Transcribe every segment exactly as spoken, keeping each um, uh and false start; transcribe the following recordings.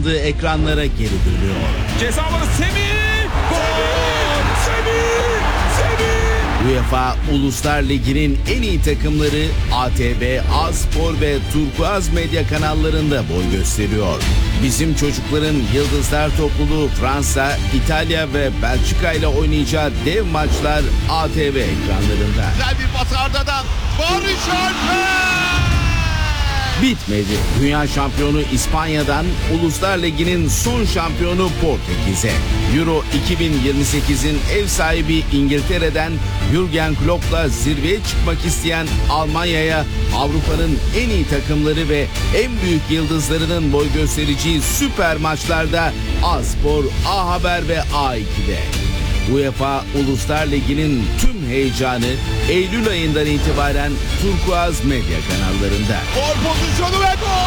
yayınlandığı ekranlara geri dönüyor. Ceza alanı Semih! Gol! Semih! Semih! UEFA Uluslar Ligi'nin en iyi takımları A T V, A-Spor ve Turkuaz Medya kanallarında boy gösteriyor. Bizim çocukların Yıldızlar Topluluğu Fransa, İtalya ve Belçika ile oynayacağı dev maçlar A T V ekranlarında. Güzel bir pas Arda'dan. Barış Alper! Bitmedi. Dünya şampiyonu İspanya'dan Uluslar Ligi'nin son şampiyonu Portekiz'e. Euro iki bin yirmi sekizin ev sahibi İngiltere'den Jürgen Klopp'la zirveye çıkmak isteyen Almanya'ya Avrupa'nın en iyi takımları ve en büyük yıldızlarının boy göstereceği süper maçlarda A-Spor, A-Haber ve A iki'de. UEFA Uluslar Ligi'nin tüm heyecanı Eylül ayından itibaren Turkuaz Medya kanallarında. Gol pozisyonu ve gol!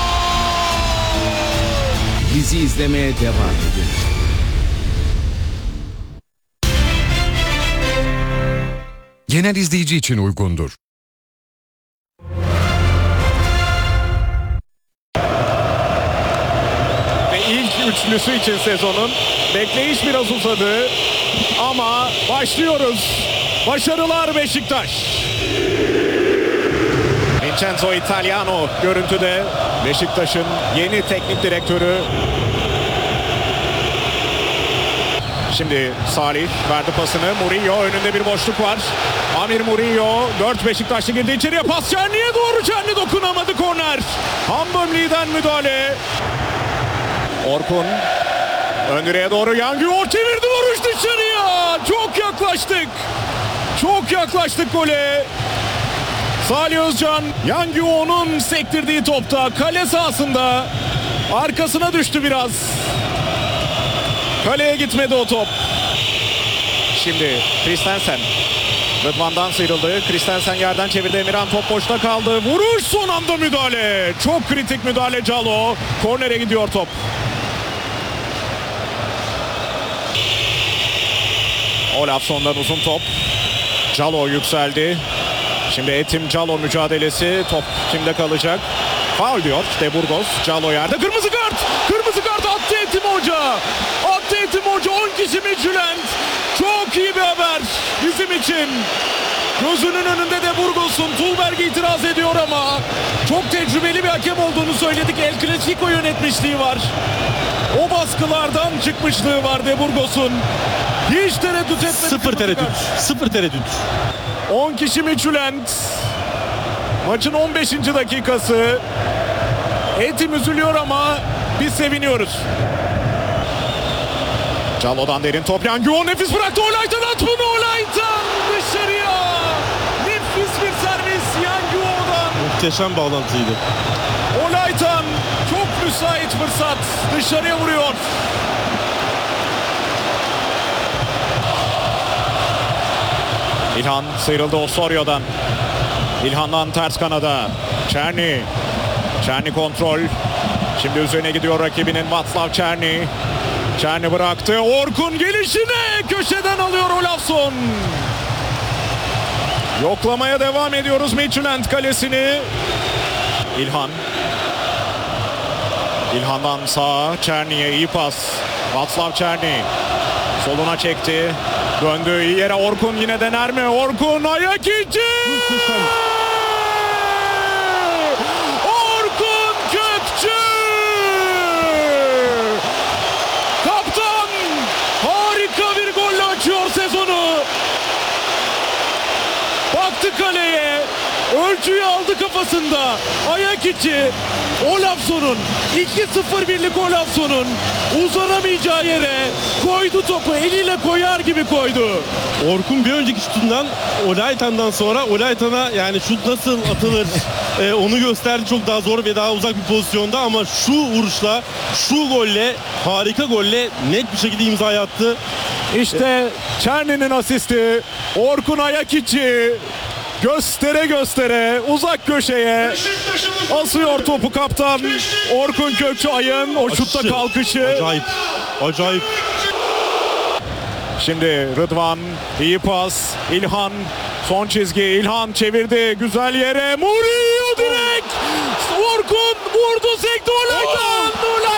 Bizi izlemeye devam edin. Genel izleyici için uygundur. Ve ilk üçlüsü için sezonun bekleyiş biraz uzadı ama başlıyoruz. Başarılar Beşiktaş. Vincenzo Italiano görüntüde, Beşiktaş'ın yeni teknik direktörü. Şimdi Salih verdi pasını. Mourinho önünde bir boşluk var. Amir Mourinho dört Beşiktaşlı girdi içeriye, pas Çerni'ye doğru. Çerni dokunamadı, korner. Hambömli'den müdahale. Orkun ön direğe doğru, Yanguo çevirdi, vuruş dışarıya. Çok yaklaştık. Çok yaklaştık gole. Salih Özcan, Yanguo'nun sektirdiği topta kale sahasında arkasına düştü biraz. Kaleye gitmedi o top. Şimdi Christensen Rıdvan'dan sıyrıldı. Christensen yerden çevirdi. Emirhan top boşta kaldı. Vuruş, son anda müdahale. Çok kritik müdahale Calo. Kornere gidiyor top. Olafson'dan uzun top. Calo yükseldi. Şimdi Etim Calo mücadelesi. Top kimde kalacak? Faul diyor De Burgos. Calo yerde. Kırmızı kart. Kırmızı kart attı Etim Hoca. Attı Etim Hoca. on kişi Midtjylland. Çok iyi bir haber bizim için. Gözünün önünde De Burgos'un. Tulberg itiraz ediyor ama çok tecrübeli bir hakem olduğunu söyledik. El Clasico yönetmişliği var. O baskılardan çıkmışlığı var De Burgos'un. Hiç tereddüt etmedi. Sıfır tereddüt. Sıfır tereddüt. on kişi Midtjylland. Maçın on beşinci dakikası. Etim üzülüyor ama biz seviniyoruz. Calo'dan derin top. Yanguo nefis bıraktı. Olaytan at bunu. Olaytan dışarıya. Nefis bir servis Yanguo'dan. Muhteşem bağlantıydı. Olaytan çok müsait fırsat. Dışarıya vuruyor. İlhan sıyrıldı Osorio'dan. İlhan'dan ters kanada. Çerni. Çerni kontrol. Şimdi üzerine gidiyor rakibinin Václav Černý. Černý bıraktı. Orkun gelişine köşeden alıyor Olafsson. Yoklamaya devam ediyoruz Midtjylland kalesini. İlhan. İlhan'dan sağa. Černy'ye iyi pas. Václav Černý. Soluna çekti. Döndü iyi yere. Orkun yine dener mi? Orkun ayak içi. Orkun Kökçü. Kaptan harika bir golle açıyor sezonu. Baktı kaleye. Ölçüyü aldı kafasında. Ayak içi. Olafsson'un iki sıfır birlik Olafsson'un uzanamayacağı yere koydu topu, eliyle koyar gibi koydu. Orkun bir önceki şutundan Olaytan'dan sonra Olaytan'a yani şut nasıl atılır e, onu gösterdi, çok daha zor ve daha uzak bir pozisyonda ama şu vuruşla, şu golle, harika golle net bir şekilde imza attı. İşte Černy'nin asisti. Orkun ayak içi. Göstere göstere uzak köşeye asıyor topu kaptan Orkun Kökçü ayın o şutta kalkışı. Acayip. Acayip. Şimdi Rıdvan iyi pas. İlhan son çizgi. İlhan çevirdi güzel yere. Mourinho direkt. Orkun vurdu sekti. Olaytan.